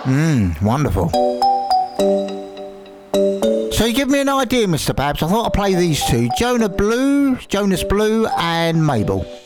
Wonderful. So you give me an idea, Mr. Babs. I thought I'd play these two, Jonas Blue and Mabel.